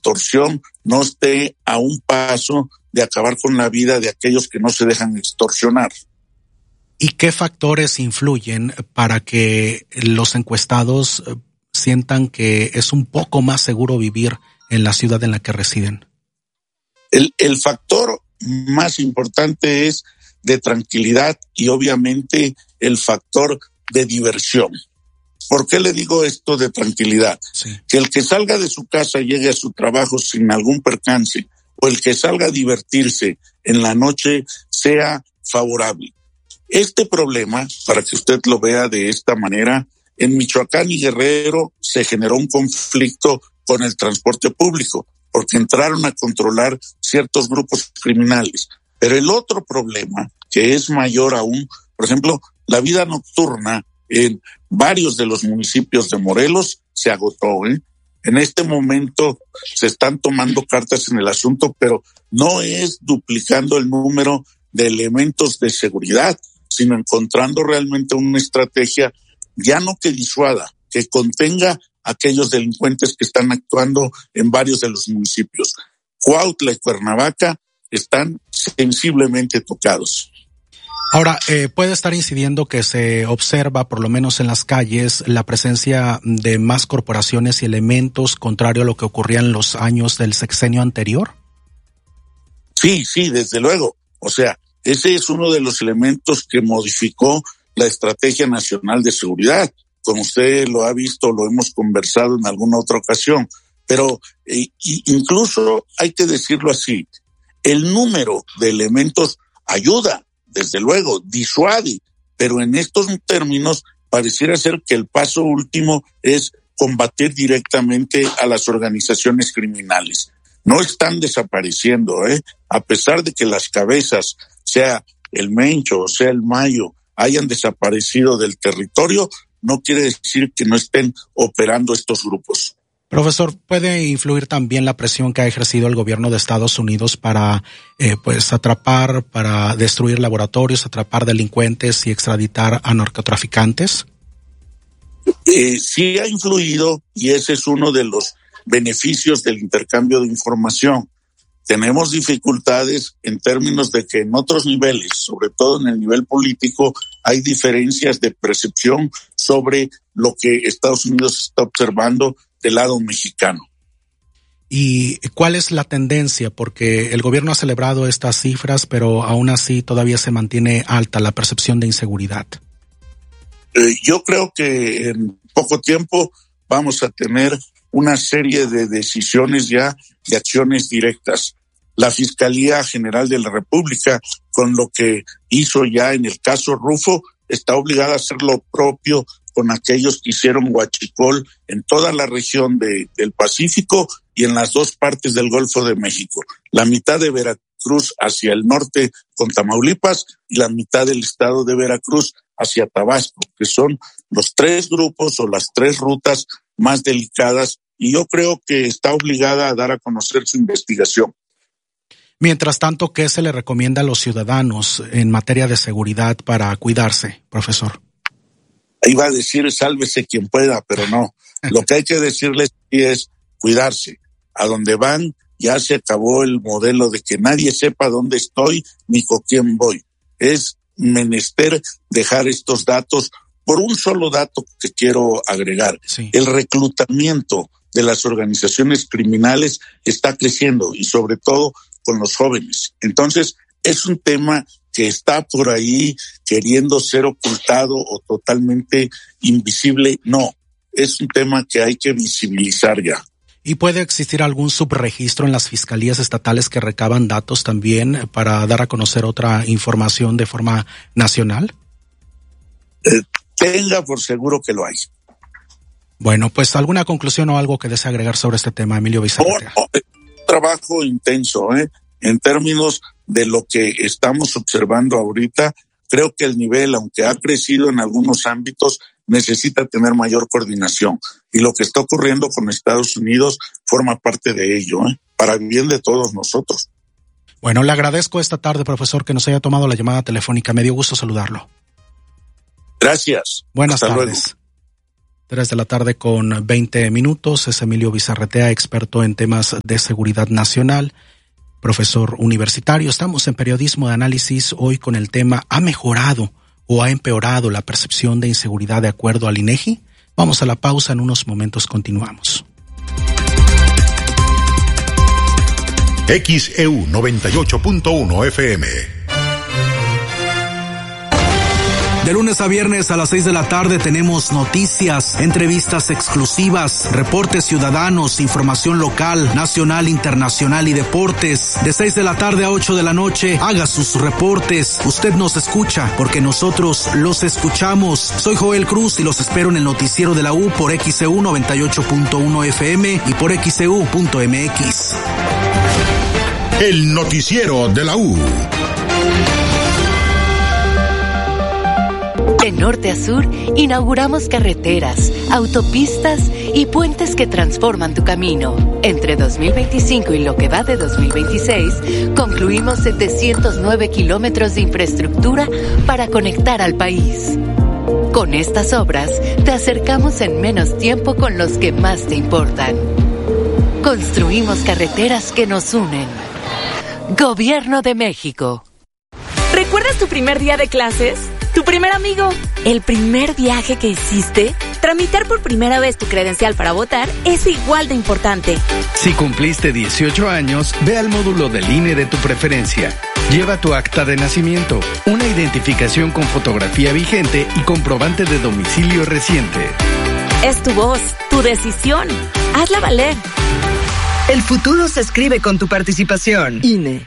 extorsión no esté a un paso de acabar con la vida de aquellos que no se dejan extorsionar. ¿Y qué factores influyen para que los encuestados sientan que es un poco más seguro vivir en la ciudad en la que residen? El factor más importante es de tranquilidad y obviamente el factor de diversión. ¿Por qué le digo esto de tranquilidad? Sí. Que el que salga de su casa llegue a su trabajo sin algún percance o el que salga a divertirse en la noche sea favorable. Este problema, para que usted lo vea de esta manera, en Michoacán y Guerrero se generó un conflicto con el transporte público porque entraron a controlar ciertos grupos criminales. Pero el otro problema, que es mayor aún, por ejemplo, la vida nocturna en varios de los municipios de Morelos se agotó. En este momento se están tomando cartas en el asunto, pero no es duplicando el número de elementos de seguridad, sino encontrando realmente una estrategia ya no que disuada, que contenga a aquellos delincuentes que están actuando en varios de los municipios. Cuautla y Cuernavaca están sensiblemente tocados. Ahora, puede estar incidiendo que se observa, por lo menos en las calles, la presencia de más corporaciones y elementos contrario a lo que ocurría en los años del sexenio anterior. Sí, desde luego. O sea, ese es uno de los elementos que modificó la Estrategia Nacional de Seguridad. Como usted lo ha visto, lo hemos conversado en alguna otra ocasión. Pero incluso hay que decirlo así, el número de elementos ayuda, desde luego, disuade, pero en estos términos pareciera ser que el paso último es combatir directamente a las organizaciones criminales. No están desapareciendo, a pesar de que las cabezas, sea el Mencho o sea el Mayo, hayan desaparecido del territorio, no quiere decir que no estén operando estos grupos. Profesor, ¿puede influir también la presión que ha ejercido el gobierno de Estados Unidos para atrapar, para destruir laboratorios, atrapar delincuentes y extraditar a narcotraficantes? Sí ha influido y ese es uno de los beneficios del intercambio de información. Tenemos dificultades en términos de que en otros niveles, sobre todo en el nivel político, hay diferencias de percepción sobre lo que Estados Unidos está observando del lado mexicano. ¿Y cuál es la tendencia? Porque el gobierno ha celebrado estas cifras, pero aún así todavía se mantiene alta la percepción de inseguridad. Yo creo que en poco tiempo vamos a tener una serie de decisiones ya de acciones directas. La Fiscalía General de la República, con lo que hizo ya en el caso Rufo, está obligada a hacer lo propio con aquellos que hicieron huachicol en toda la región del Pacífico y en las dos partes del Golfo de México. La mitad de Veracruz hacia el norte con Tamaulipas y la mitad del estado de Veracruz hacia Tabasco, que son los tres grupos o las tres rutas más delicadas, y yo creo que está obligada a dar a conocer su investigación. Mientras tanto, ¿qué se le recomienda a los ciudadanos en materia de seguridad para cuidarse, profesor? Iba a decir sálvese quien pueda, pero no. Lo que hay que decirles es cuidarse. A donde van ya se acabó el modelo de que nadie sepa dónde estoy ni con quién voy. Es menester dejar estos datos por un solo dato que quiero agregar. Sí. El reclutamiento de las organizaciones criminales está creciendo y sobre todo con los jóvenes. Entonces, es un tema que está por ahí queriendo ser ocultado o totalmente invisible. No, es un tema que hay que visibilizar ya. ¿Y puede existir algún subregistro en las fiscalías estatales que recaban datos también para dar a conocer otra información de forma nacional? Tenga por seguro que lo hay. Bueno, pues alguna conclusión o algo que desee agregar sobre este tema, Emilio Bizarreta. Un trabajo intenso, en términos de lo que estamos observando ahorita. Creo que el nivel, aunque ha crecido en algunos ámbitos, necesita tener mayor coordinación. Y lo que está ocurriendo con Estados Unidos forma parte de ello, para el bien de todos nosotros. Bueno, le agradezco esta tarde, profesor, que nos haya tomado la llamada telefónica. Me dio gusto saludarlo. Gracias. Buenas Hasta tardes. Luego. 3:20 p.m. Es Emilio Bizarretea, experto en temas de seguridad nacional, profesor universitario. Estamos en Periodismo de Análisis hoy con el tema ¿ha mejorado o ha empeorado la percepción de inseguridad de acuerdo al INEGI? Vamos a la pausa, en unos momentos continuamos. XEU 98.1 FM. De lunes a viernes a las 6 de la tarde tenemos noticias, entrevistas exclusivas, reportes ciudadanos, información local, nacional, internacional y deportes. De 6 de la tarde a 8 de la noche, haga sus reportes. Usted nos escucha porque nosotros los escuchamos. Soy Joel Cruz y los espero en el noticiero de la U por XEU 98.1 FM y por XEU.mx. El noticiero de la U. De norte a sur, inauguramos carreteras, autopistas y puentes que transforman tu camino. Entre 2025 y lo que va de 2026, concluimos 709 kilómetros de infraestructura para conectar al país. Con estas obras, te acercamos en menos tiempo con los que más te importan. Construimos carreteras que nos unen. Gobierno de México. ¿Recuerdas tu primer día de clases? ¿Tu primer amigo? ¿El primer viaje que hiciste? Tramitar por primera vez tu credencial para votar es igual de importante. Si cumpliste 18 años, ve al módulo del INE de tu preferencia. Lleva tu acta de nacimiento, una identificación con fotografía vigente y comprobante de domicilio reciente. Es tu voz, tu decisión. Hazla valer. El futuro se escribe con tu participación. INE.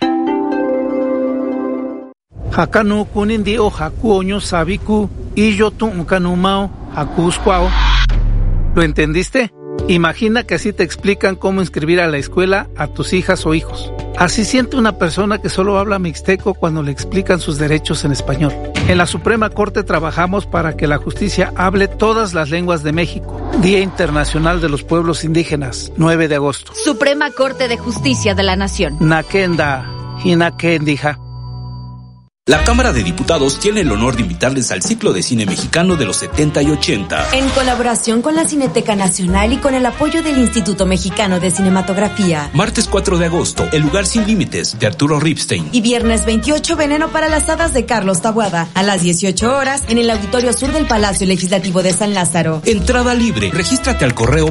Hakanu kunindi o hakuoño sabiku y yo tu kanumao hakusquao. ¿Lo entendiste? Imagina que así te explican cómo inscribir a la escuela a tus hijas o hijos. Así siente una persona que solo habla mixteco cuando le explican sus derechos en español. En la Suprema Corte trabajamos para que la justicia hable todas las lenguas de México. Día Internacional de los Pueblos Indígenas, 9 de agosto. Suprema Corte de Justicia de la Nación. Nakenda, Hinakendija. La Cámara de Diputados tiene el honor de invitarles al ciclo de cine mexicano de los 70 y 80. En colaboración con la Cineteca Nacional y con el apoyo del Instituto Mexicano de Cinematografía. Martes 4 de agosto, El lugar sin límites, de Arturo Ripstein. Y viernes 28, Veneno para las hadas, de Carlos Taboada. A las 18 horas, en el Auditorio Sur del Palacio Legislativo de San Lázaro. Entrada libre. Regístrate al correo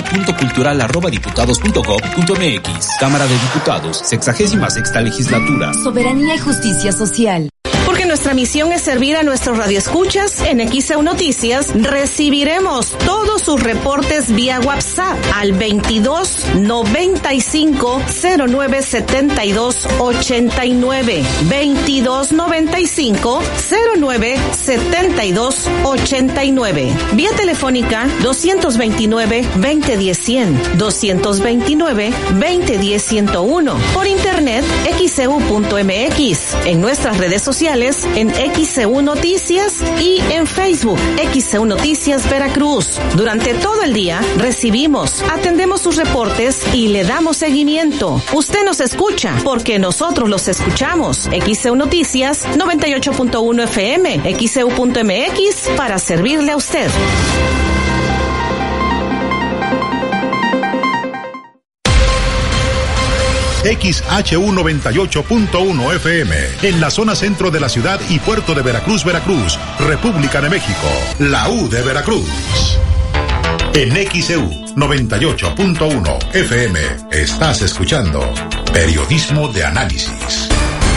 programa.cultural@diputados.gov.mx. Cámara de Diputados, 66ª Legislatura. Soberanía y justicia social. Porque nuestra misión es servir a nuestros radioescuchas. En XEU Noticias recibiremos todos sus reportes vía WhatsApp al 22 95 09 72 89. 22 95 09 72 89. Vía telefónica 229 2010 100, 229 2010 101. Por internet xeu.mx. En nuestras redes sociales en XEU Noticias y en Facebook XEU Noticias Veracruz. Durante todo el día recibimos, atendemos sus reportes y le damos seguimiento. Usted nos escucha porque nosotros los escuchamos. XEU Noticias 98.1 FM, XEU.mx, para servirle a usted. XHU 98.1 FM, en la zona centro de la ciudad y puerto de Veracruz, Veracruz, República de México, la U de Veracruz. En XEU 98.1 FM, estás escuchando Periodismo de Análisis.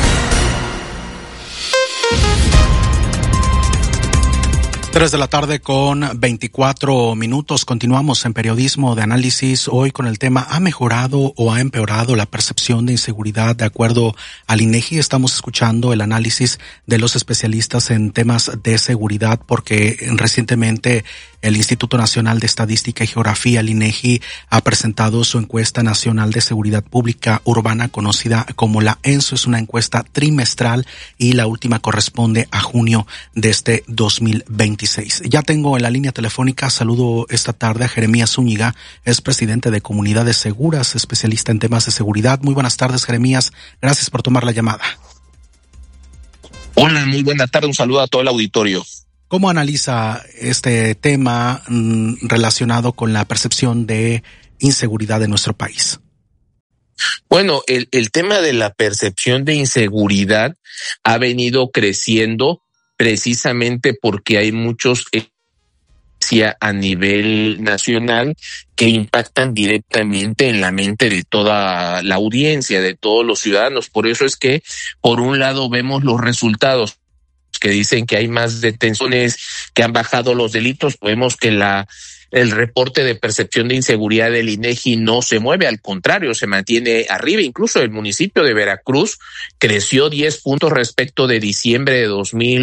3:24 p.m. Continuamos en Periodismo de Análisis hoy con el tema ¿ha mejorado o ha empeorado la percepción de inseguridad de acuerdo al INEGI? Estamos escuchando el análisis de los especialistas en temas de seguridad porque recientemente el Instituto Nacional de Estadística y Geografía, el INEGI, ha presentado su encuesta nacional de seguridad pública urbana conocida como la ENSO. Es una encuesta trimestral y la última corresponde a junio de este 2026. Ya tengo en la línea telefónica, saludo esta tarde a Jeremías Zúñiga, es presidente de Comunidades Seguras, especialista en temas de seguridad. Muy buenas tardes, Jeremías. Gracias por tomar la llamada. Hola, muy buena tarde. Un saludo a todo el auditorio. ¿Cómo analiza este tema relacionado con la percepción de inseguridad en nuestro país? Bueno, el tema de la percepción de inseguridad ha venido creciendo precisamente porque hay muchos a nivel nacional que impactan directamente en la mente de toda la audiencia, de todos los ciudadanos. Por eso es que, por un lado, vemos los resultados que dicen que hay más detenciones, que han bajado los delitos. Vemos que el reporte de percepción de inseguridad del INEGI no se mueve, al contrario, se mantiene arriba. Incluso el municipio de Veracruz creció 10 puntos respecto de diciembre de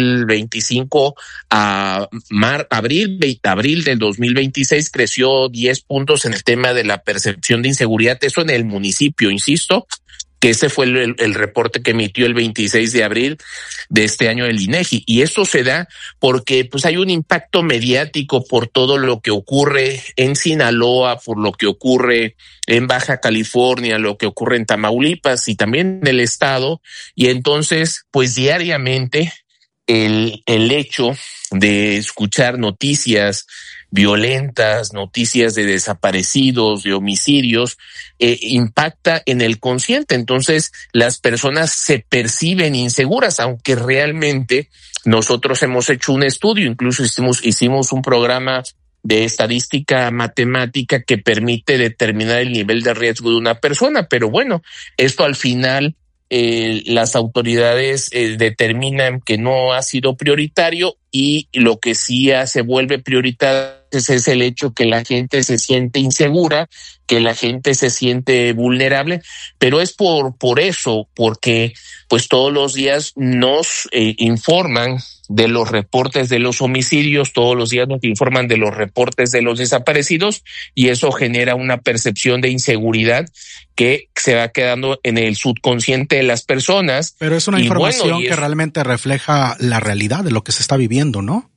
2025 a abril del 2026, creció 10 puntos en el tema de la percepción de inseguridad. Eso en el municipio, insisto, que ese fue el reporte que emitió el 26 de abril de este año el INEGI. Y esto se da porque pues hay un impacto mediático por todo lo que ocurre en Sinaloa, por lo que ocurre en Baja California, lo que ocurre en Tamaulipas y también en el estado. Y entonces, pues diariamente el hecho de escuchar noticias violentas, noticias de desaparecidos, de homicidios, impacta en el consciente. Entonces las personas se perciben inseguras, aunque realmente nosotros hemos hecho un estudio, incluso hicimos un programa de estadística matemática que permite determinar el nivel de riesgo de una persona. Pero bueno, esto al final las autoridades determinan que no ha sido prioritario, y lo que sí se vuelve prioritario es el hecho que la gente se siente insegura, que la gente se siente vulnerable, pero es por eso, porque pues todos los días nos informan de los reportes de los homicidios, todos los días nos informan de los reportes de los desaparecidos, y eso genera una percepción de inseguridad que se va quedando en el subconsciente de las personas. Pero es una información que realmente refleja la realidad de lo que se está viviendo, ¿no?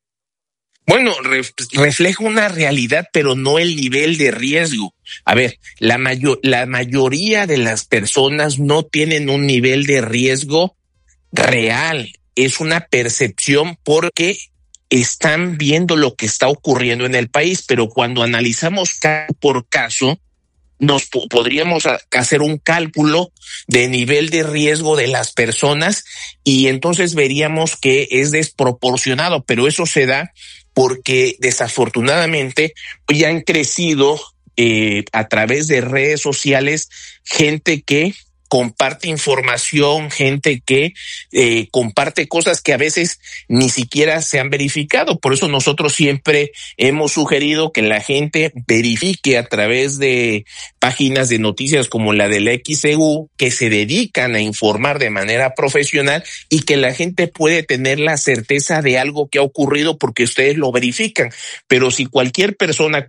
Bueno, refleja una realidad, pero no el nivel de riesgo. A ver, la mayoría de las personas no tienen un nivel de riesgo real. Es una percepción porque están viendo lo que está ocurriendo en el país, pero cuando analizamos caso por caso, nos podríamos hacer un cálculo de nivel de riesgo de las personas y entonces veríamos que es desproporcionado, pero eso se da porque desafortunadamente ya han crecido a través de redes sociales gente que comparte información, gente que comparte cosas que a veces ni siquiera se han verificado. Por eso nosotros siempre hemos sugerido que la gente verifique a través de páginas de noticias como la del XEU, que se dedican a informar de manera profesional y que la gente puede tener la certeza de algo que ha ocurrido porque ustedes lo verifican. Pero si cualquier persona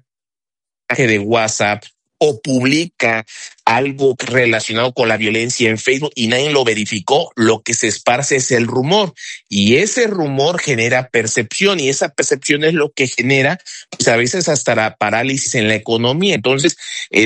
de WhatsApp o publica algo relacionado con la violencia en Facebook y nadie lo verificó, lo que se esparce es el rumor, y ese rumor genera percepción, y esa percepción es lo que genera pues a veces hasta la parálisis en la economía. Entonces,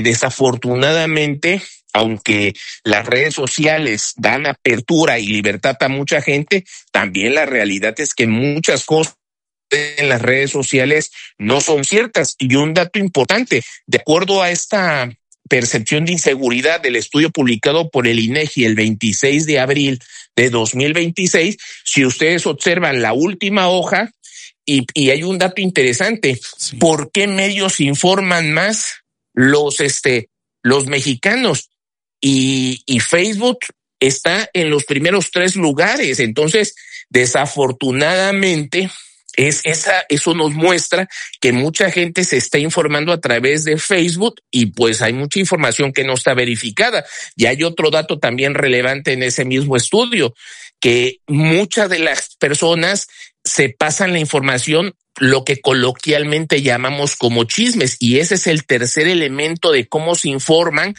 desafortunadamente, aunque las redes sociales dan apertura y libertad a mucha gente, también la realidad es que muchas cosas en las redes sociales no son ciertas. Y un dato importante, de acuerdo a esta percepción de inseguridad del estudio publicado por el INEGI el 26 de abril de 2026, si ustedes observan la última hoja, y hay un dato interesante, sí. ¿Por qué medios informan más los mexicanos? Y Facebook está en los primeros 3 lugares. Entonces, desafortunadamente, eso nos muestra que mucha gente se está informando a través de Facebook y pues hay mucha información que no está verificada. Y hay otro dato también relevante en ese mismo estudio, que muchas de las personas se pasan la información, lo que coloquialmente llamamos como chismes, y ese es el tercer elemento de cómo se informan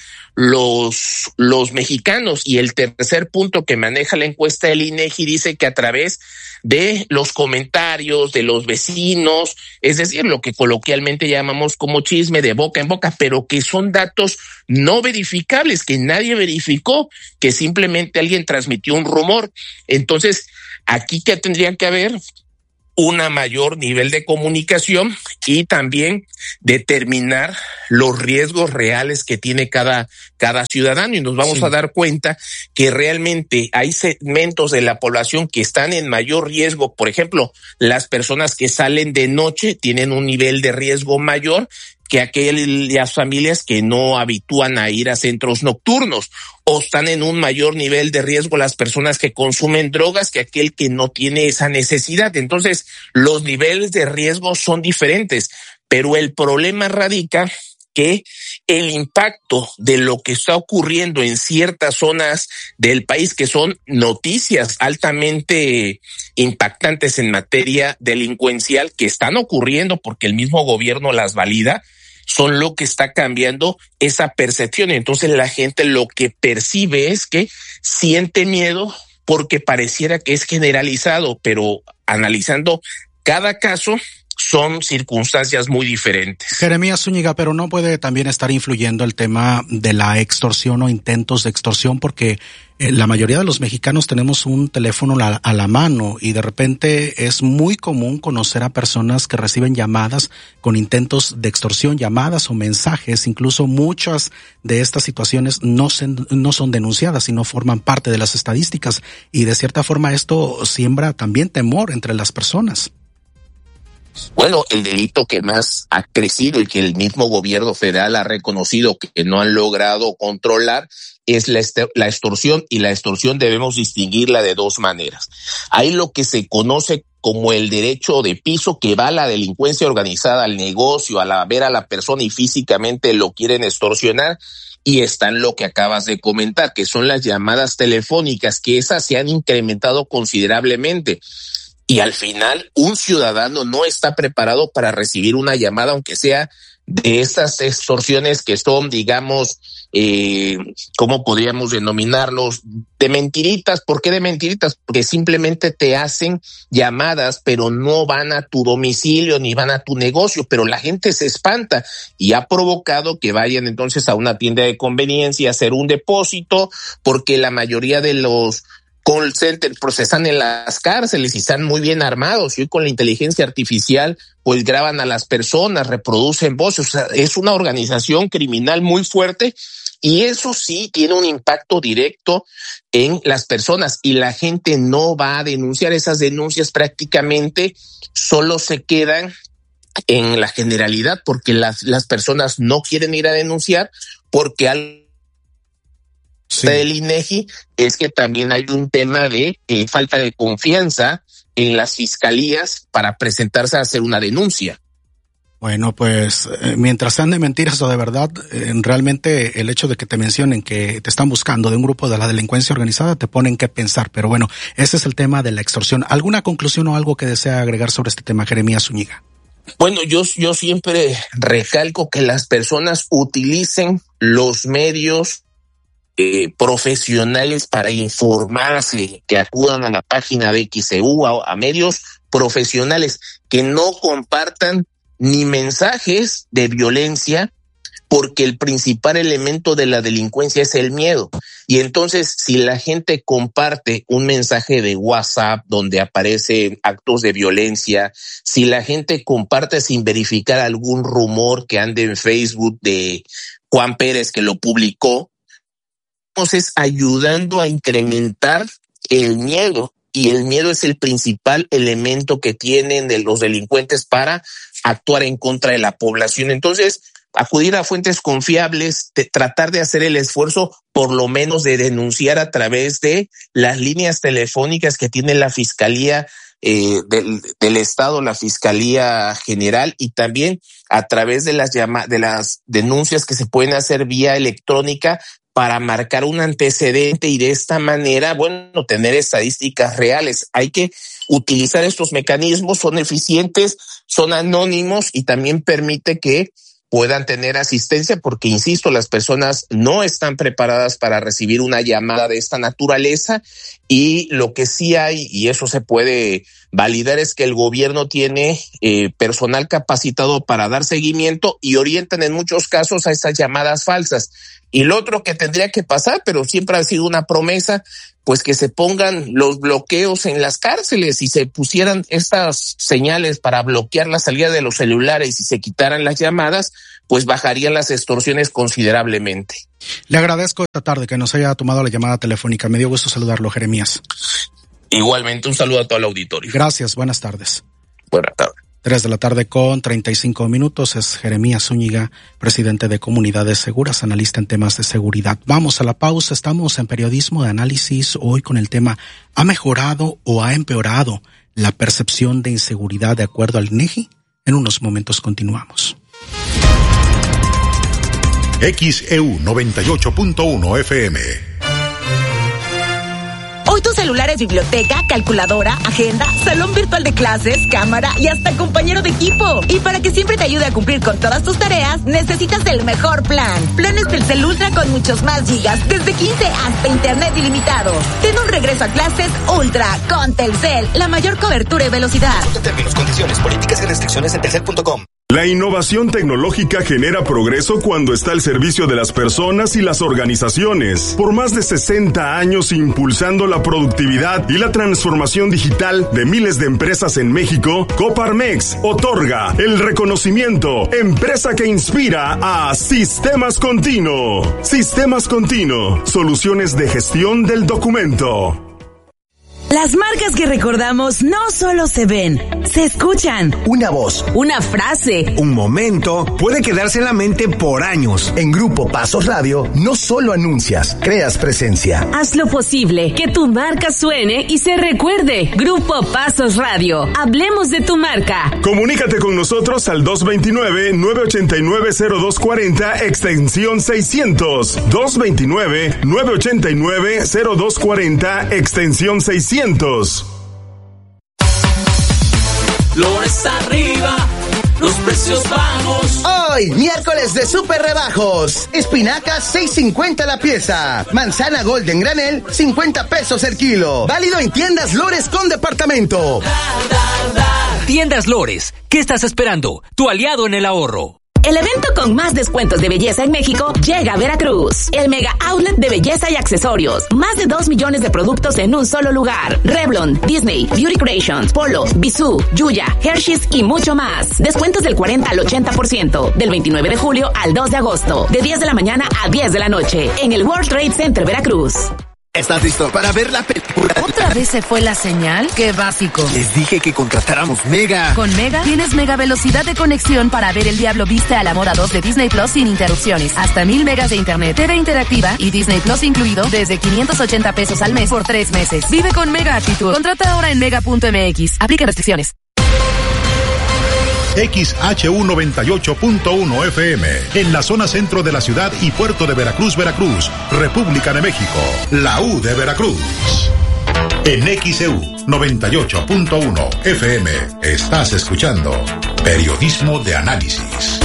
los mexicanos. Y el tercer punto que maneja la encuesta del INEGI dice que a través de los comentarios de los vecinos, es decir, lo que coloquialmente llamamos como chisme de boca en boca, pero que son datos no verificables, que nadie verificó, que simplemente alguien transmitió un rumor. Entonces, aquí, ¿qué tendría que haber? un mayor nivel de comunicación y también determinar los riesgos reales que tiene cada ciudadano, y nos vamos a dar cuenta que realmente hay segmentos de la población que están en mayor riesgo. Por ejemplo, las personas que salen de noche tienen un nivel de riesgo mayor que aquellas familias que no habitúan a ir a centros nocturnos, o están en un mayor nivel de riesgo las personas que consumen drogas que aquel que no tiene esa necesidad. Entonces, los niveles de riesgo son diferentes, pero el problema radica que el impacto de lo que está ocurriendo en ciertas zonas del país, que son noticias altamente impactantes en materia delincuencial, que están ocurriendo porque el mismo gobierno las valida, son lo que está cambiando esa percepción. Entonces la gente lo que percibe es que siente miedo porque pareciera que es generalizado, pero analizando cada caso son circunstancias muy diferentes. Jeremías Zúñiga, pero no puede también estar influyendo el tema de la extorsión o intentos de extorsión, porque la mayoría de los mexicanos tenemos un teléfono a la mano y de repente es muy común conocer a personas que reciben llamadas con intentos de extorsión, llamadas o mensajes. Incluso muchas de estas situaciones no son denunciadas, sino forman parte de las estadísticas, y de cierta forma esto siembra también temor entre las personas. Bueno, el delito que más ha crecido y que el mismo gobierno federal ha reconocido que no han logrado controlar es la extorsión, y la extorsión debemos distinguirla de dos maneras. Hay lo que se conoce como el derecho de piso, que va a la delincuencia organizada, al negocio, a ver a la persona y físicamente lo quieren extorsionar, y está en lo que acabas de comentar, que son las llamadas telefónicas, que esas se han incrementado considerablemente. Y al final, un ciudadano no está preparado para recibir una llamada, aunque sea de estas extorsiones que son, digamos, ¿cómo podríamos denominarlos? De mentiritas. ¿Por qué de mentiritas? Porque simplemente te hacen llamadas, pero no van a tu domicilio ni van a tu negocio, pero la gente se espanta y ha provocado que vayan entonces a una tienda de conveniencia a hacer un depósito, porque la mayoría de los call centers procesan en las cárceles y están muy bien armados, y hoy con la inteligencia artificial pues graban a las personas, reproducen voces. O sea, es una organización criminal muy fuerte, y eso sí tiene un impacto directo en las personas, y la gente no va a denunciar. Esas denuncias prácticamente solo se quedan en la generalidad, porque las personas no quieren ir a denunciar, porque del INEGI es que también hay un tema de falta de confianza en las fiscalías para presentarse a hacer una denuncia. Bueno, pues mientras sean de mentiras o de verdad, realmente el hecho de que te mencionen que te están buscando de un grupo de la delincuencia organizada te ponen que pensar. Pero bueno, ese es el tema de la extorsión. ¿Alguna conclusión o algo que desea agregar sobre este tema, Jeremías Zúñiga? Bueno, yo siempre recalco que las personas utilicen los medios profesionales para informarse, que acudan a la página de XEU, a medios profesionales, que no compartan ni mensajes de violencia, porque el principal elemento de la delincuencia es el miedo. Y entonces, si la gente comparte un mensaje de WhatsApp donde aparecen actos de violencia, si la gente comparte sin verificar algún rumor que ande en Facebook de Juan Pérez que lo publicó, es ayudando a incrementar el miedo, y el miedo es el principal elemento que tienen de los delincuentes para actuar en contra de la población. Entonces, acudir a fuentes confiables, tratar de hacer el esfuerzo por lo menos de denunciar a través de las líneas telefónicas que tiene la Fiscalía del Estado, la Fiscalía General, y también a través de las denuncias que se pueden hacer vía electrónica, para marcar un antecedente y de esta manera, bueno, tener estadísticas reales. Hay que utilizar estos mecanismos, son eficientes, son anónimos y también permite que puedan tener asistencia, porque, insisto, las personas no están preparadas para recibir una llamada de esta naturaleza, y lo que sí hay, y eso se puede validar, es que el gobierno tiene personal capacitado para dar seguimiento y orientan en muchos casos a estas llamadas falsas. Y lo otro que tendría que pasar, pero siempre ha sido una promesa, pues que se pongan los bloqueos en las cárceles y se pusieran estas señales para bloquear la salida de los celulares y se quitaran las llamadas, pues bajarían las extorsiones considerablemente. Le agradezco esta tarde que nos haya tomado la llamada telefónica. Me dio gusto saludarlo, Jeremías. Igualmente, un saludo a todo el auditorio. Gracias, buenas tardes. Buenas tardes. 3:35 p.m. Es Jeremías Zúñiga, presidente de Comunidades Seguras, analista en temas de seguridad. Vamos a la pausa. Estamos en Periodismo de Análisis hoy con el tema ¿ha mejorado o ha empeorado la percepción de inseguridad de acuerdo al INEGI? En unos momentos continuamos. XEU 98.1 FM. Hoy tu celular es biblioteca, calculadora, agenda, salón virtual de clases, cámara y hasta compañero de equipo. Y para que siempre te ayude a cumplir con todas tus tareas, necesitas el mejor plan. Planes Telcel Ultra con muchos más gigas, desde 15 hasta internet ilimitado. Ten un regreso a clases Ultra con Telcel, la mayor cobertura y velocidad. Consulta términos, condiciones, políticas y restricciones en telcel.com. La innovación tecnológica genera progreso cuando está al servicio de las personas y las organizaciones. Por más de 60 años impulsando la productividad y la transformación digital de miles de empresas en México, Coparmex otorga el reconocimiento Empresa que inspira a Sistemas Continuo. Sistemas Continuo, soluciones de gestión del documento. Las marcas que recordamos no solo se ven, se escuchan. Una voz, una frase, un momento puede quedarse en la mente por años. En Grupo Pasos Radio no solo anuncias, creas presencia. Haz lo posible que tu marca suene y se recuerde. Grupo Pasos Radio. Hablemos de tu marca. Comunícate con nosotros al 229-989-0240 extensión 600. 229-989-0240 extensión 600. Flores arriba, los precios bajos. Hoy, miércoles de super rebajos. Espinacas, 6.50 la pieza. Manzana Golden Granel, 50 pesos el kilo. Válido en Tiendas Lores con departamento. Tiendas Lores, ¿qué estás esperando? Tu aliado en el ahorro. El evento con más descuentos de belleza en México llega a Veracruz. El Mega Outlet de belleza y accesorios. Más de 2 millones de productos en un solo lugar. Revlon, Disney, Beauty Creations, Polo, Bisú, Yuya, Hershey's y mucho más. Descuentos del 40 al 80%. Del 29 de julio al 2 de agosto. De 10 de la mañana a 10 de la noche. En el World Trade Center Veracruz. ¿Estás listo para ver la película? ¿Otra vez se fue la señal? ¡Qué básico! Les dije que contratáramos Mega. Con Mega tienes mega velocidad de conexión para ver El Diablo Viste a la Moda 2 de Disney Plus sin interrupciones. Hasta 1000 megas de internet, TV interactiva y Disney Plus incluido desde 580 pesos al mes por 3 meses. Vive con Mega actitud. Contrata ahora en mega.mx. Aplica restricciones. XHU 98.1 FM, en la zona centro de la ciudad y puerto de Veracruz, Veracruz, República de México, la U de Veracruz. En XEU 98.1 FM, estás escuchando Periodismo de Análisis.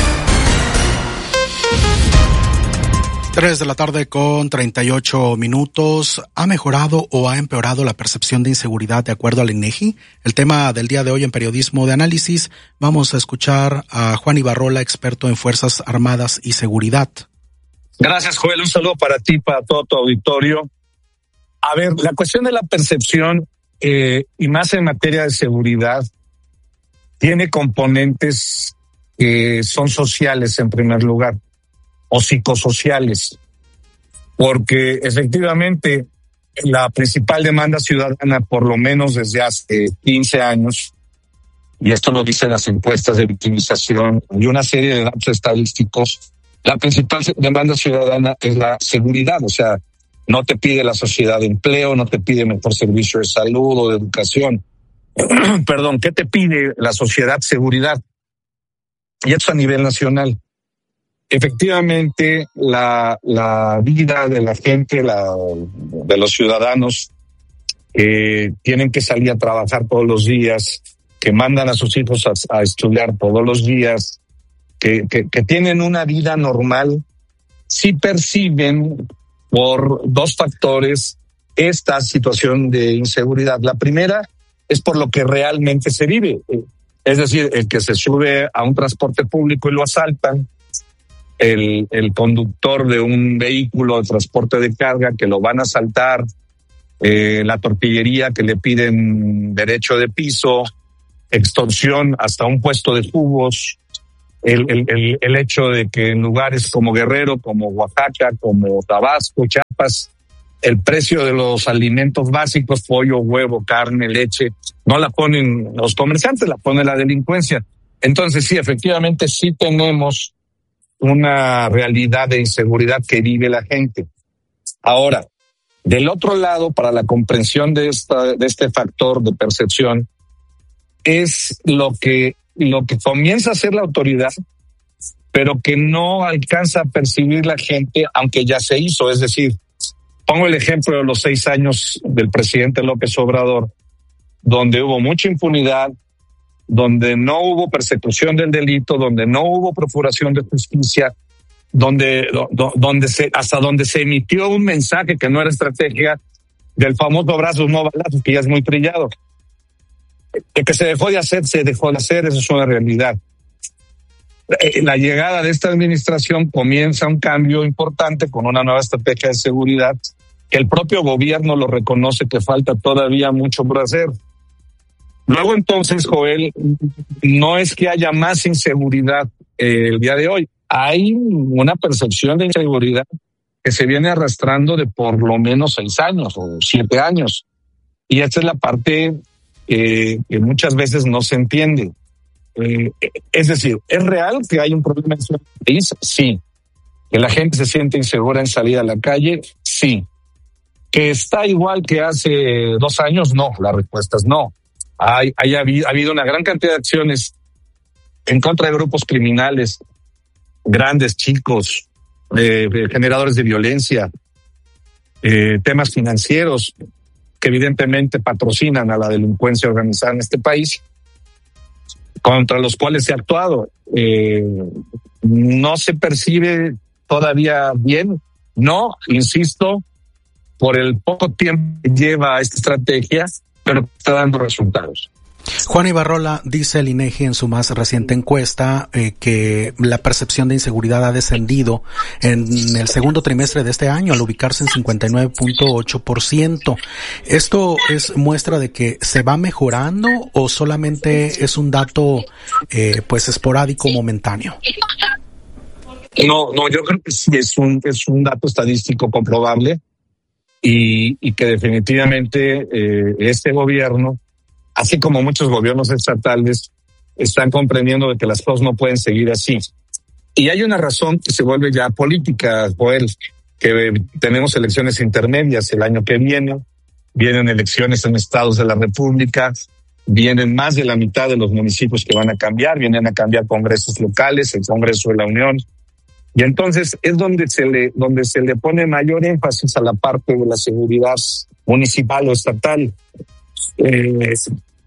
3:38 p.m. ¿Ha mejorado o ha empeorado la percepción de inseguridad de acuerdo al INEGI? El tema del día de hoy en Periodismo de Análisis. Vamos a escuchar a Juan Ibarrola, experto en Fuerzas Armadas y Seguridad. Gracias, Joel. Un saludo para ti, para todo tu auditorio. A ver, la cuestión de la percepción, y más en materia de seguridad, tiene componentes que son sociales en primer lugar, o psicosociales, porque efectivamente la principal demanda ciudadana, por lo menos desde hace 15 años, y esto lo dicen las encuestas de victimización y una serie de datos estadísticos, la principal demanda ciudadana es la seguridad. O sea, no te pide la sociedad de empleo, no te pide mejor servicio de salud o de educación. Perdón, ¿qué te pide la sociedad? Seguridad. Y esto a nivel nacional. Efectivamente, la vida de la gente, de los ciudadanos, tienen que salir a trabajar todos los días, que mandan a sus hijos a estudiar todos los días, que tienen una vida normal, sí perciben por dos factores esta situación de inseguridad. La primera es por lo que realmente se vive, es decir, el que se sube a un transporte público y lo asaltan, el conductor de un vehículo de transporte de carga que lo van a asaltar, la tortillería que le piden derecho de piso, extorsión hasta un puesto de jugos, el hecho de que en lugares como Guerrero, como Oaxaca, como Tabasco, Chiapas, el precio de los alimentos básicos, pollo, huevo, carne, leche, no la ponen los comerciantes, la pone la delincuencia. Entonces sí, efectivamente sí tenemos una realidad de inseguridad que vive la gente. Ahora, del otro lado, para la comprensión de este factor de percepción, es lo que comienza a hacer la autoridad, pero que no alcanza a percibir la gente, aunque ya se hizo. Es decir, pongo el ejemplo de los 6 años del presidente López Obrador, donde hubo mucha impunidad, donde no hubo persecución del delito, donde no hubo procuración de justicia, donde se emitió un mensaje que no era estrategia del famoso abrazos no balazos, que ya es muy trillado. El que se dejó de hacer, eso es una realidad. La llegada de esta administración comienza un cambio importante con una nueva estrategia de seguridad que el propio gobierno lo reconoce que falta todavía mucho por hacer. Luego entonces, Joel, no es que haya más inseguridad el día de hoy. Hay una percepción de inseguridad que se viene arrastrando de por lo menos 6 años o 7 años. Y esta es la parte que muchas veces no se entiende. Es decir, ¿es real que hay un problema en su país? Sí. ¿Que la gente se siente insegura en salir a la calle? Sí. ¿Que está igual que hace 2 años? No, la respuesta es no. Ha habido una gran cantidad de acciones en contra de grupos criminales, grandes, chicos, generadores de violencia, temas financieros que evidentemente patrocinan a la delincuencia organizada en este país, contra los cuales se ha actuado. No se percibe todavía bien, no, insisto, por el poco tiempo que lleva esta estrategia, pero está dando resultados. Juan Ibarrola, dice el INEGI en su más reciente encuesta que la percepción de inseguridad ha descendido en el segundo trimestre de este año al ubicarse en 59.8%. ¿Esto es muestra de que se va mejorando o solamente es un dato pues esporádico, momentáneo? No, yo creo que sí es un dato estadístico comprobable y que definitivamente este gobierno, así como muchos gobiernos estatales, están comprendiendo de que las cosas no pueden seguir así. Y hay una razón que se vuelve ya política, Joel, que tenemos elecciones intermedias el año que vienen elecciones en estados de la República, vienen más de la mitad de los municipios que van a cambiar, vienen a cambiar congresos locales, el Congreso de la Unión. Y entonces es donde se le pone mayor énfasis a la parte de la seguridad municipal o estatal. ¿Es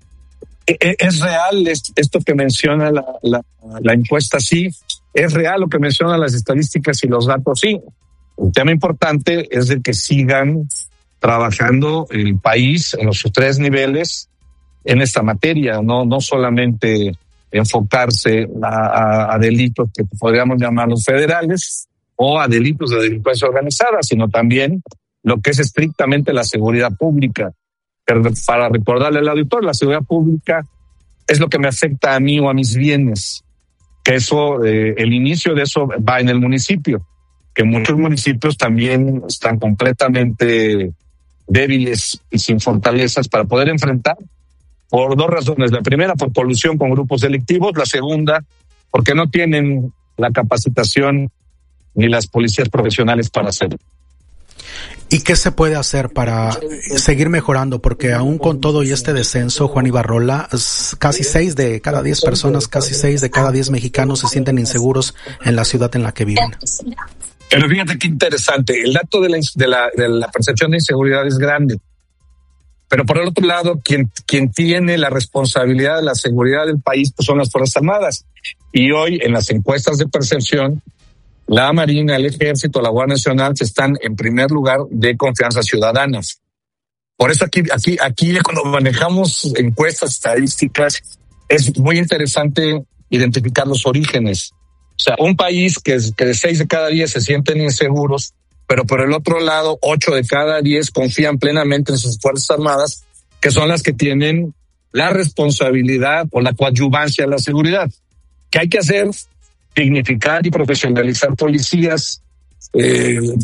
real esto que menciona la encuesta? Sí. ¿Es real lo que mencionan las estadísticas y los datos? Sí. El tema importante es de que sigan trabajando el país en los 3 niveles en esta materia, no solamente enfocarse a delitos que podríamos llamarlos federales o a delitos de delincuencia organizada, sino también lo que es estrictamente la seguridad pública. Pero para recordarle al auditor, la seguridad pública es lo que me afecta a mí o a mis bienes, que eso, el inicio de eso va en el municipio, que muchos municipios también están completamente débiles y sin fortalezas para poder enfrentar, por 2 razones. La primera, por colusión con grupos delictivos. La segunda, porque no tienen la capacitación ni las policías profesionales para hacerlo. ¿Y qué se puede hacer para seguir mejorando? Porque aún con todo y este descenso, Juan Ibarrola, casi 6 de cada 10 personas, casi 6 de cada 10 mexicanos se sienten inseguros en la ciudad en la que viven. Pero fíjate qué interesante, el dato de la percepción de inseguridad es grande. Pero por el otro lado, quien tiene la responsabilidad de la seguridad del país pues son las Fuerzas Armadas. Y hoy en las encuestas de percepción, la Marina, el Ejército, la Guardia Nacional están en primer lugar de confianza ciudadana. Por eso aquí cuando manejamos encuestas estadísticas es muy interesante identificar los orígenes. O sea, un país que de 6 de cada 10 se sienten inseguros, pero por el otro lado, 8 de cada 10 confían plenamente en sus Fuerzas Armadas, que son las que tienen la responsabilidad o la coadyuvancia de la seguridad. ¿Qué hay que hacer? Dignificar y profesionalizar policías. El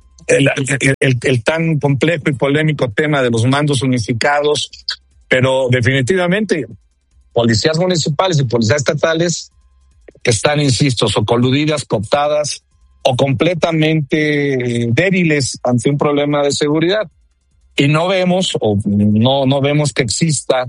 tan complejo y polémico tema de los mandos unificados, pero definitivamente policías municipales y policías estatales que están, insisto, o coludidas, cooptadas o completamente débiles ante un problema de seguridad. Y no vemos que exista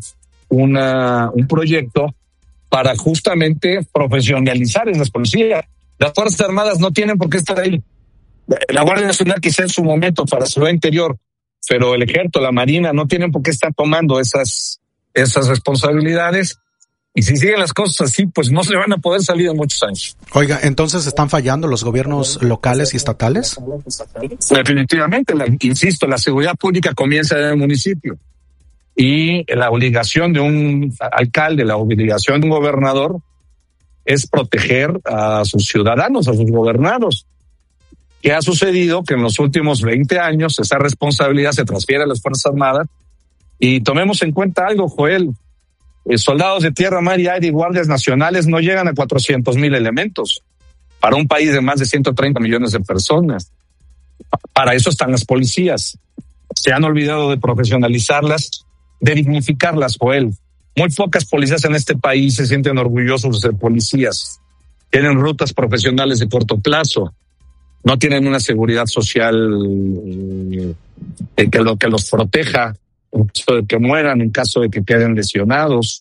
un proyecto para justamente profesionalizar esas policías. Las Fuerzas Armadas no tienen por qué estar ahí. La Guardia Nacional quizá en su momento para seguridad interior, pero el Ejército, la Marina no tienen por qué estar tomando esas responsabilidades. Y si siguen las cosas así, pues no se van a poder salir en muchos años. Oiga, entonces ¿están fallando los gobiernos locales y estatales? Definitivamente, insisto, la seguridad pública comienza en el municipio. Y la obligación de un alcalde, la obligación de un gobernador es proteger a sus ciudadanos, a sus gobernados. ¿Qué ha sucedido? Que en los últimos 20 años esa responsabilidad se transfiere a las Fuerzas Armadas. Y tomemos en cuenta algo, Joel. Soldados de tierra, mar y aire y guardias nacionales no llegan a 400,000 elementos para un país de más de 130 millones de personas. Para eso están las policías. Se han olvidado de profesionalizarlas, de dignificarlas, Joel. Muy pocas policías en este país se sienten orgullosos de ser policías. Tienen rutas profesionales de corto plazo. No tienen una seguridad social que los proteja en caso de que mueran, en caso de que queden lesionados.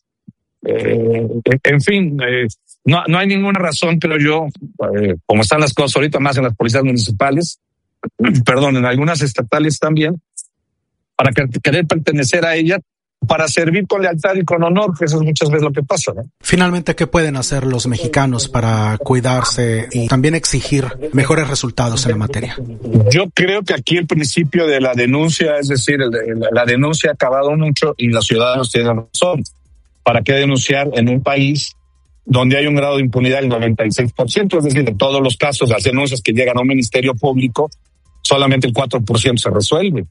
En fin, no hay ninguna razón, creo yo, como están las cosas ahorita, más en las policías municipales, en algunas estatales también, para querer pertenecer a ellas, para servir con lealtad y con honor, que eso es muchas veces lo que pasa, ¿no? Finalmente, ¿qué pueden hacer los mexicanos para cuidarse y también exigir mejores resultados en la materia? Yo creo que aquí el principio de la denuncia, es decir, la denuncia ha acabado mucho y los ciudadanos tienen razón. ¿Para qué denunciar en un país donde hay un grado de impunidad del 96%? Es decir, de todos los casos, las denuncias que llegan a un ministerio público, solamente el 4% se resuelve.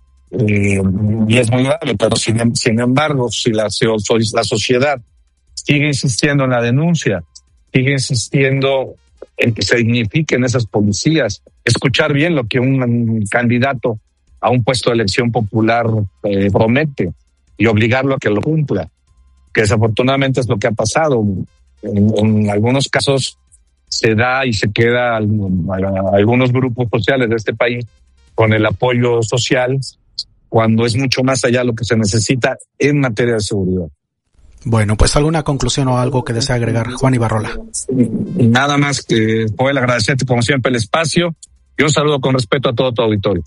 Y es muy grave, pero sin embargo, si la sociedad sigue insistiendo en la denuncia, sigue insistiendo en que se dignifiquen esas policías, escuchar bien lo que un candidato a un puesto de elección popular promete y obligarlo a que lo cumpla, que desafortunadamente es lo que ha pasado. En algunos casos se da y se queda a algunos grupos sociales de este país con el apoyo social, cuando es mucho más allá lo que se necesita en materia de seguridad. Bueno, pues ¿alguna conclusión o algo que desea agregar, Juan Ibarrola? Nada más que poder agradecerte como siempre el espacio y un saludo con respeto a todo tu auditorio.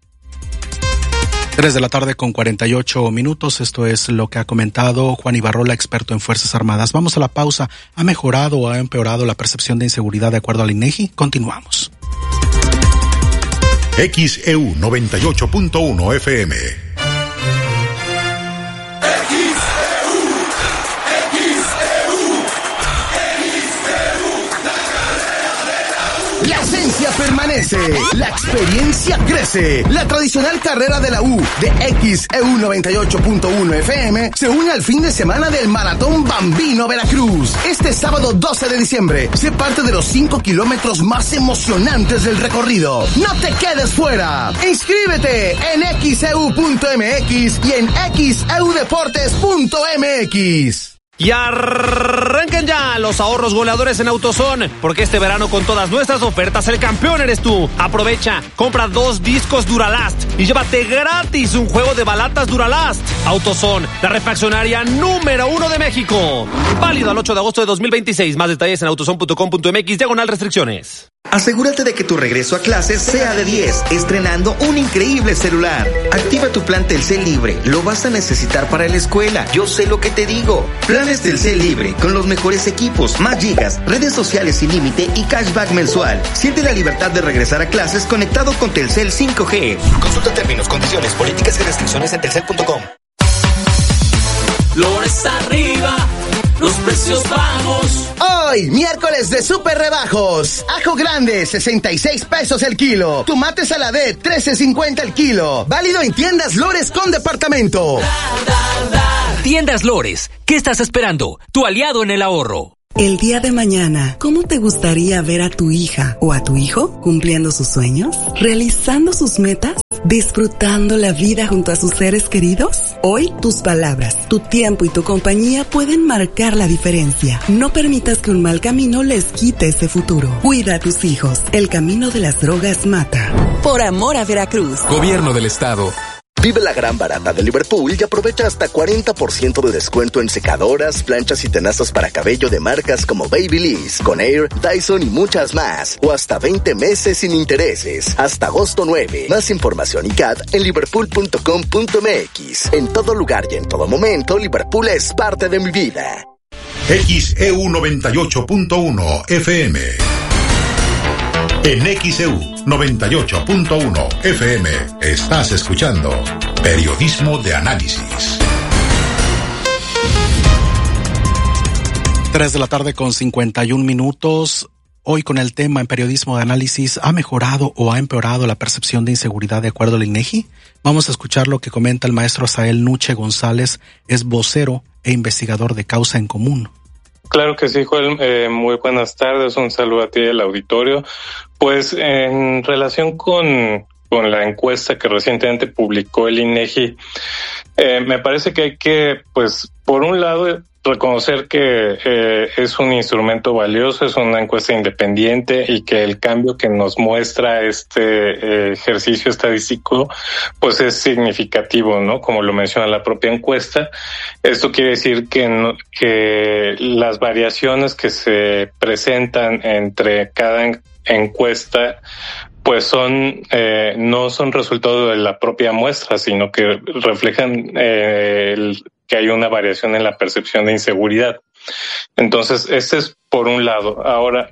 3:48 p.m. Esto es lo que ha comentado Juan Ibarrola, experto en Fuerzas Armadas. Vamos a la pausa. ¿Ha mejorado o ha empeorado la percepción de inseguridad de acuerdo al INEGI? Continuamos. XEU 98.1 FM. La esencia permanece, la experiencia crece. La tradicional carrera de la U de XEU 98.1 FM se une al fin de semana del Maratón Bambino Veracruz. Este sábado 12 de diciembre, sé parte de los 5 kilómetros más emocionantes del recorrido. No te quedes fuera. Inscríbete en XEU.mx y en XEUdeportes.mx. Y arranquen ya los ahorros goleadores en AutoZone, porque este verano con todas nuestras ofertas el campeón eres tú. Aprovecha, compra 2 discos Duralast y llévate gratis un juego de balatas Duralast. AutoZone, la refaccionaria número 1 de México. Válido al 8 de agosto de 2026. Más detalles en autozone.com.mx/restricciones. Asegúrate de que tu regreso a clases sea de 10, estrenando un increíble celular. Activa tu plan Telcel Libre, lo vas a necesitar para la escuela. Yo sé lo que te digo. Planes Telcel Libre, con los mejores equipos, más gigas, redes sociales sin límite y cashback mensual. Siente la libertad de regresar a clases conectado con Telcel 5G. Consulta términos, condiciones, políticas y restricciones en telcel.com. Flores arriba, los precios bajos. Hoy, miércoles de super rebajos. Ajo grande, 66 pesos el kilo. Tomate saladet, 13.50 el kilo. Válido en tiendas Lores con departamento. Tiendas Lores, ¿qué estás esperando? Tu aliado en el ahorro. El día de mañana, ¿cómo te gustaría ver a tu hija o a tu hijo cumpliendo sus sueños? ¿Realizando sus metas? ¿Disfrutando la vida junto a sus seres queridos? Hoy, tus palabras, tu tiempo y tu compañía pueden marcar la diferencia. No permitas que un mal camino les quite ese futuro. Cuida a tus hijos. El camino de las drogas mata. Por amor a Veracruz. Gobierno del Estado. Vive la gran barata de Liverpool y aprovecha hasta 40% de descuento en secadoras, planchas y tenazas para cabello de marcas como Babyliss, Conair, Dyson y muchas más. O hasta 20 meses sin intereses. Hasta agosto 9. Más información y CAT en liverpool.com.mx. En todo lugar y en todo momento, Liverpool es parte de mi vida. XEU 98.1 FM. En XEU 98.1 FM estás escuchando Periodismo de Análisis. 3:51 p.m. Hoy con el tema en Periodismo de Análisis, ¿ha mejorado o ha empeorado la percepción de inseguridad de acuerdo al INEGI? Vamos a escuchar lo que comenta el maestro Asael Nuche González, es vocero e investigador de Causa en Común. Claro que sí, Joel. Muy buenas tardes. Un saludo a ti del auditorio. Pues en relación con la encuesta que recientemente publicó el INEGI, me parece que hay que, pues, por un lado, reconocer que es un instrumento valioso, es una encuesta independiente y que el cambio que nos muestra este ejercicio estadístico pues es significativo, ¿no? Como lo menciona la propia encuesta. Esto quiere decir que las variaciones que se presentan entre cada encuesta pues no son resultado de la propia muestra, sino que reflejan que hay una variación en la percepción de inseguridad. Entonces, este es por un lado. Ahora,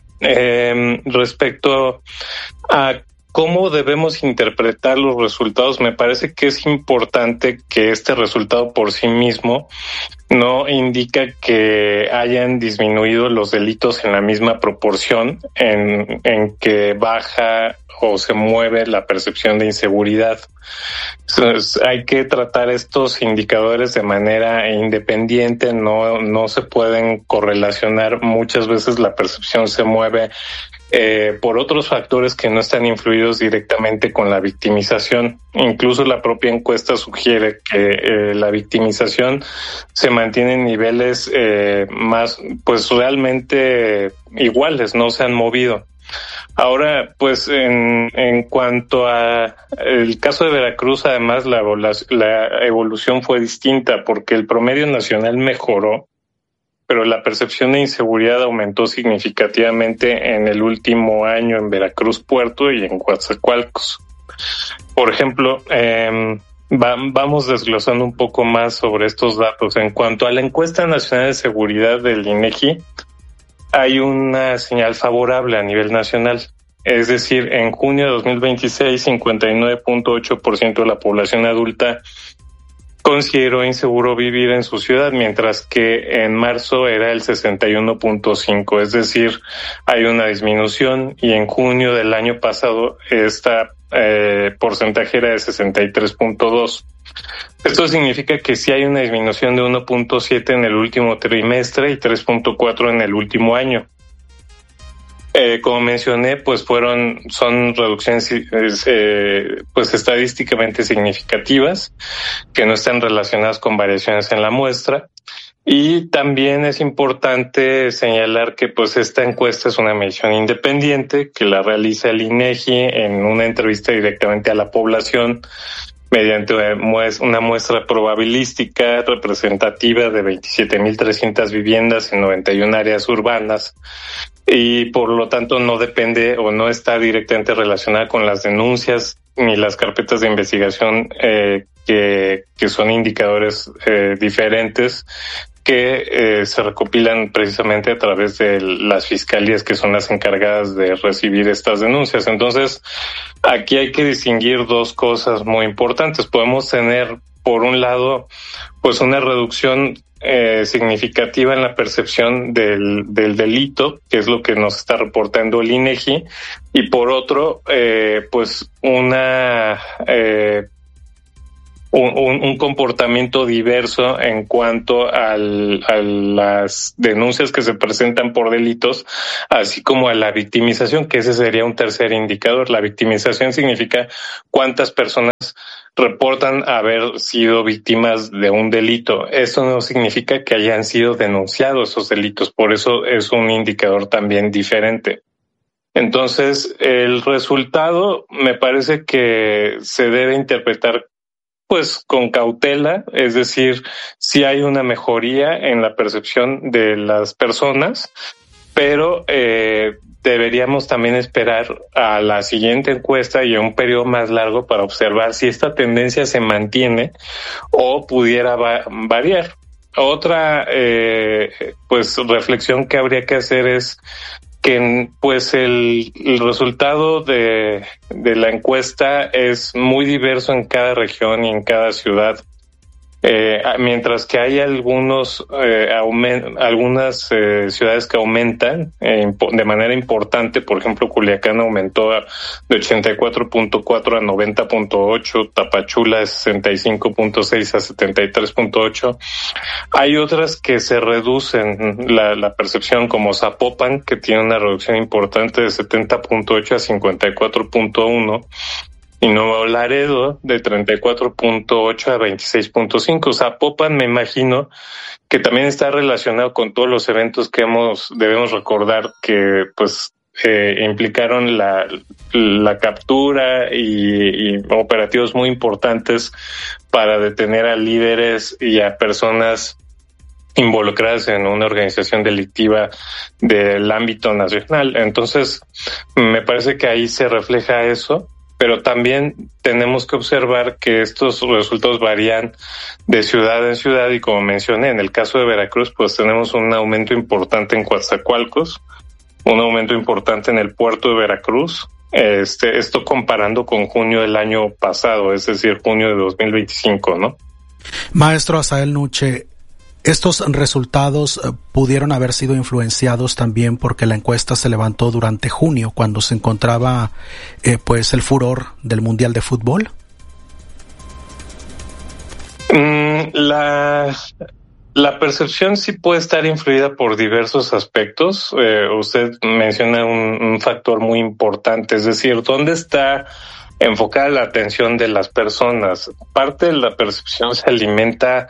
respecto a cómo debemos interpretar los resultados, me parece que es importante que este resultado por sí mismo no indica que hayan disminuido los delitos en la misma proporción en que baja o se mueve la percepción de inseguridad. Entonces, hay que tratar estos indicadores de manera independiente, no se pueden correlacionar. Muchas veces la percepción se mueve por otros factores que no están influidos directamente con la victimización. Incluso la propia encuesta sugiere que la victimización se mantiene en niveles más, pues realmente iguales, no se han movido. Ahora, pues en cuanto a el caso de Veracruz, además la evolución fue distinta porque el promedio nacional mejoró, pero la percepción de inseguridad aumentó significativamente en el último año en Veracruz Puerto y en Coatzacoalcos. Por ejemplo, vamos desglosando un poco más sobre estos datos. En cuanto a la encuesta nacional de seguridad del INEGI, hay una señal favorable a nivel nacional. Es decir, en junio de 2026, 59.8% de la población adulta consideró inseguro vivir en su ciudad, mientras que en marzo era el 61.5%. Es decir, hay una disminución y en junio del año pasado esta porcentaje era de 63.2%. Esto significa que sí hay una disminución de 1.7 en el último trimestre y 3.4 en el último año. Como mencioné, pues son reducciones pues estadísticamente significativas que no están relacionadas con variaciones en la muestra. Y también es importante señalar que pues esta encuesta es una medición independiente que la realiza el INEGI en una entrevista directamente a la población mediante una muestra probabilística representativa de 27.300 viviendas en 91 áreas urbanas, y por lo tanto no depende o no está directamente relacionada con las denuncias ni las carpetas de investigación que son indicadores diferentes que se recopilan precisamente a través de las fiscalías, que son las encargadas de recibir estas denuncias. Entonces, aquí hay que distinguir dos cosas muy importantes. Podemos tener, por un lado, pues una reducción significativa en la percepción del delito, que es lo que nos está reportando el INEGI, y por otro, pues un comportamiento diverso en cuanto a las denuncias que se presentan por delitos, así como a la victimización, que ese sería un tercer indicador. La victimización significa cuántas personas reportan haber sido víctimas de un delito. Eso no significa que hayan sido denunciados esos delitos, por eso es un indicador también diferente. Entonces, el resultado me parece que se debe interpretar pues con cautela, es decir, si hay una mejoría en la percepción de las personas, pero deberíamos también esperar a la siguiente encuesta y a un periodo más largo para observar si esta tendencia se mantiene o pudiera variar. Otra pues reflexión que habría que hacer es que pues el resultado de la encuesta es muy diverso en cada región y en cada ciudad. Mientras que hay algunas ciudades que aumentan de manera importante, por ejemplo, Culiacán aumentó de 84.4 a 90.8, Tapachula de 65.6 a 73.8. Hay otras que se reducen la percepción, como Zapopan, que tiene una reducción importante de 70.8 a 54.1. Y Nuevo Laredo de 34.8 a 26.5. Zapopan, me imagino que también está relacionado con todos los eventos que debemos recordar que pues implicaron la captura y operativos muy importantes para detener a líderes y a personas involucradas en una organización delictiva del ámbito nacional. Entonces, me parece que ahí se refleja eso. Pero también tenemos que observar que estos resultados varían de ciudad en ciudad y, como mencioné, en el caso de Veracruz, pues tenemos un aumento importante en Coatzacoalcos, un aumento importante en el puerto de Veracruz, esto comparando con junio del año pasado, es decir, junio de 2025, ¿no? Maestro Asael Nuche, estos resultados pudieron haber sido influenciados también porque la encuesta se levantó durante junio, cuando se encontraba pues el furor del Mundial de Fútbol. La percepción sí puede estar influida por diversos aspectos. Usted menciona un factor muy importante, es decir, ¿dónde está enfocada la atención de las personas? Parte de la percepción se alimenta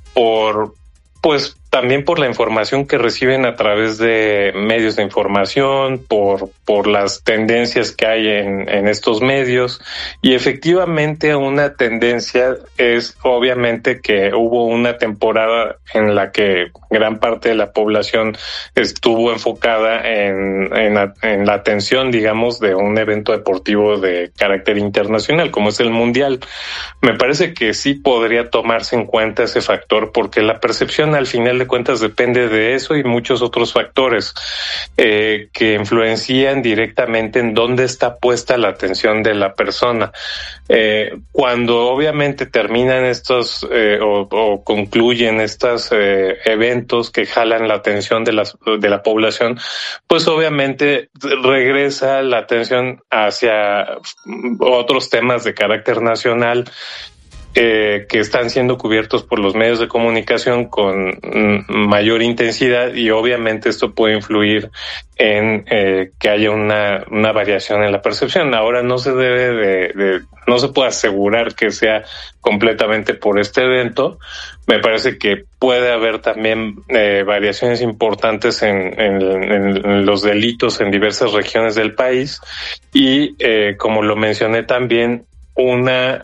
también por la información que reciben a través de medios de información, por las tendencias que hay en estos medios. Y efectivamente una tendencia es obviamente que hubo una temporada en la que gran parte de la población estuvo enfocada en la atención, digamos, de un evento deportivo de carácter internacional, como es el Mundial. Me parece que sí podría tomarse en cuenta ese factor, porque la percepción al final de cuentas depende de eso y muchos otros factores que influencian directamente en dónde está puesta la atención de la persona. Cuando obviamente terminan estos o concluyen estos eventos que jalan la atención de la población, pues obviamente regresa la atención hacia otros temas de carácter nacional que están siendo cubiertos por los medios de comunicación con mayor intensidad, y obviamente esto puede influir en que haya una variación en la percepción. Ahora no se no se puede asegurar que sea completamente por este evento. Me parece que puede haber también variaciones importantes en los delitos en diversas regiones del país y, como lo mencioné también, una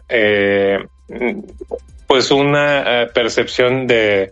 percepción de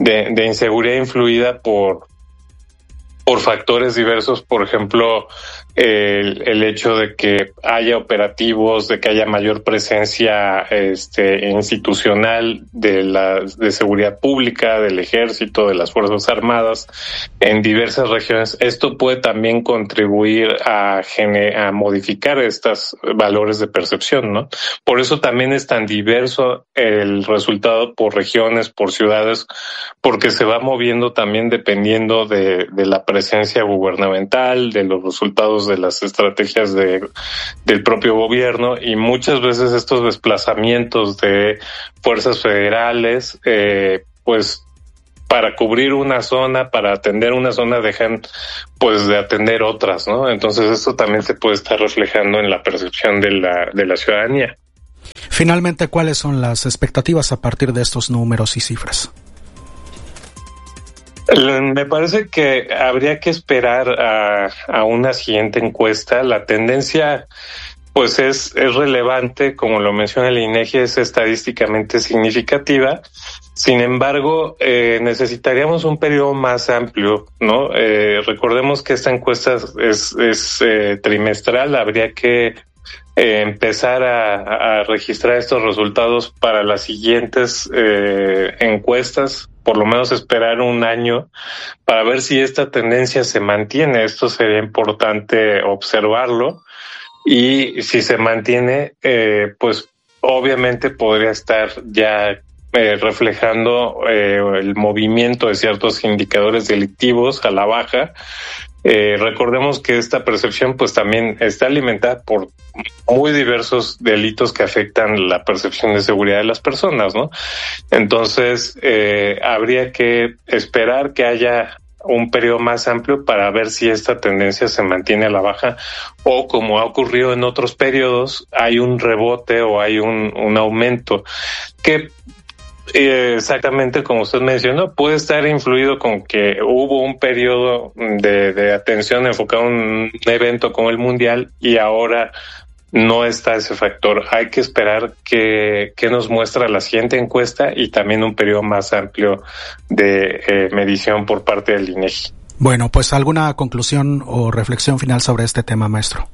inseguridad influida por factores diversos, por ejemplo, el hecho de que haya operativos, de que haya mayor presencia institucional de seguridad pública, del ejército, de las Fuerzas Armadas en diversas regiones. Esto puede también contribuir a modificar estos valores de percepción, ¿no? Por eso también es tan diverso el resultado por regiones, por ciudades, porque se va moviendo también dependiendo de la presencia gubernamental, de los resultados de las estrategias del propio gobierno, y muchas veces estos desplazamientos de fuerzas federales, pues para cubrir una zona, para atender una zona, dejan pues de atender otras, ¿no? Entonces esto también se puede estar reflejando en la percepción de la ciudadanía. Finalmente, ¿cuáles son las expectativas a partir de estos números y cifras? Me parece que habría que esperar a una siguiente encuesta. La tendencia pues es relevante, como lo menciona el INEGI, es estadísticamente significativa. Sin embargo, necesitaríamos un periodo más amplio, ¿no? Recordemos que esta encuesta es trimestral. Habría que empezar a registrar estos resultados para las siguientes encuestas, por lo menos esperar un año para ver si esta tendencia se mantiene. Esto sería importante observarlo, y si se mantiene, pues obviamente podría estar ya reflejando el movimiento de ciertos indicadores delictivos a la baja. Recordemos que esta percepción pues también está alimentada por muy diversos delitos que afectan la percepción de seguridad de las personas, ¿no? Entonces, habría que esperar que haya un periodo más amplio para ver si esta tendencia se mantiene a la baja, o, como ha ocurrido en otros periodos, hay un rebote o hay un aumento que exactamente como usted mencionó, puede estar influido con que hubo un periodo de atención enfocado en un evento como el Mundial y ahora no está ese factor. Hay que esperar que nos muestra la siguiente encuesta y también un periodo más amplio de medición por parte del INEGI. Bueno, pues ¿alguna conclusión o reflexión final sobre este tema, maestro?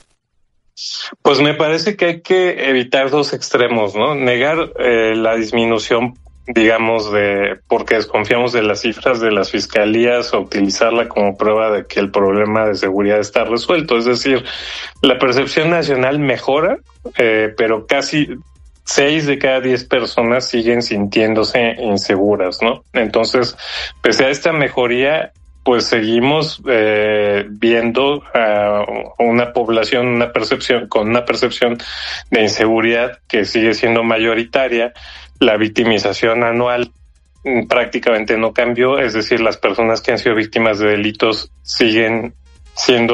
Pues me parece que hay que evitar dos extremos, ¿no? Negar la disminución, digamos, porque desconfiamos de las cifras de las fiscalías, o utilizarla como prueba de que el problema de seguridad está resuelto. Es decir, la percepción nacional mejora, pero casi 6 de cada 10 personas siguen sintiéndose inseguras, ¿no? Entonces, pese a esta mejoría, pues seguimos viendo una población, con una percepción de inseguridad que sigue siendo mayoritaria. La victimización anual prácticamente no cambió, es decir, las personas que han sido víctimas de delitos siguen siendo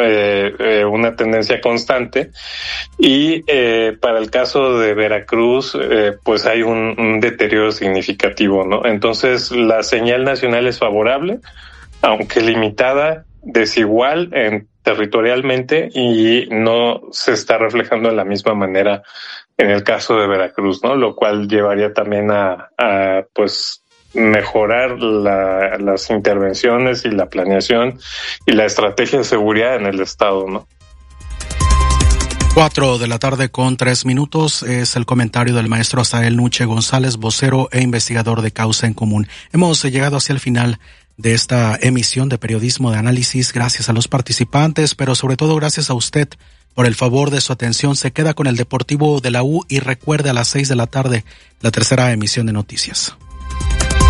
una tendencia constante. Y para el caso de Veracruz, pues hay un deterioro significativo, ¿no? Entonces, la señal nacional es favorable, aunque limitada, desigual territorialmente, y no se está reflejando de la misma manera en el caso de Veracruz, ¿no? Lo cual llevaría también a pues mejorar las intervenciones y la planeación y la estrategia de seguridad en el estado, ¿no? 4:03 p.m. es el comentario del maestro Asael Nuche González, vocero e investigador de Causa en Común. Hemos llegado hacia el final de esta emisión de Periodismo de Análisis. Gracias a los participantes, pero sobre todo gracias a usted por el favor de su atención. Se queda con el Deportivo de la U y recuerde, a las 6 de la tarde, la tercera emisión de noticias.